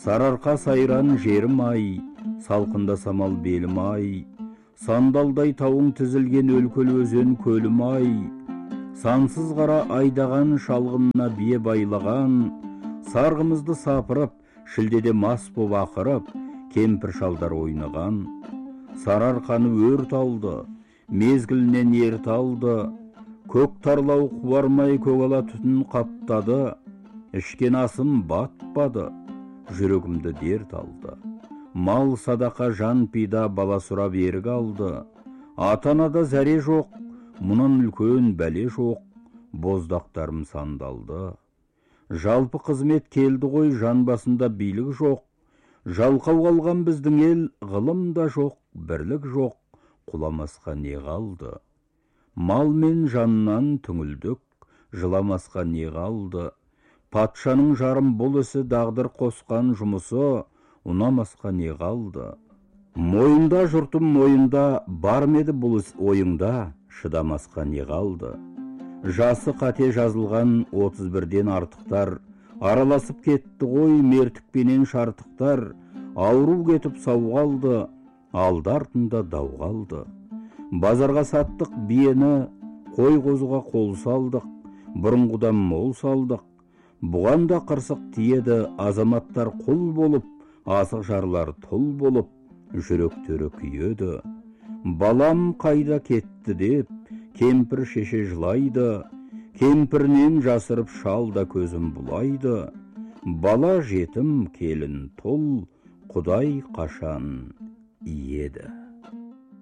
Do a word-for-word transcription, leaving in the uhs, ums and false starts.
Сарыарқа сайран жерім ай, салқында самал белім ай, сандалдай тауың тізілген өлкөл өзен көлім ай, сансыз қара айдаған шалғынына бие байлаған, сарғымызды сапырып, шілдеде мас боп ақырып, кемпір шалдар ойнаған. Сарыарқаны өрт алды, мезгілінен ерт алды, көк тарлау қуармай көгала түтін қаптады, ішкен асым батпады, жүрегімді дерт алды. Мал садақа жан пида бала сұрап ерік алды, атанада зәре жоқ, мұнан үлкен бәле жоқ, боздақтарым сандалды. Жалпы қызмет келді ғой, жан басында билік жоқ, жалқау қалған біздің ел, ғылым да жоқ, бірлік жоқ, құламасқа не қалды. Мал мен жаннан түңілдік, жыламасқа не қалды. Патшаның жарым бұл ісі дағдыр қосқан жұмысы, ұнамасқа не қалды. Мойында жұртым мойында, бар меді бұл іс ойыңда, шыдамасқа не қалды. Жасы қате жазылған отыз бірден артықтар, араласып кетті ғой мертікпенен шартықтар, ауру кетіп сау қалды, алды артында дау қалды. Базарға саттық биені, қой қозыға қол салдық, бұрынғыдан мол салдық. Бұған да қырсық тиеді, азаматтар құл болып, асық жарлар тұл болып, жүректері күйеді. Балам қайда кетті деп, кемпір шеше жылайды, кемпірінен жасырып шалда көзім бұлайды. Бала жетім келін тұл, Құдай қашан иеді.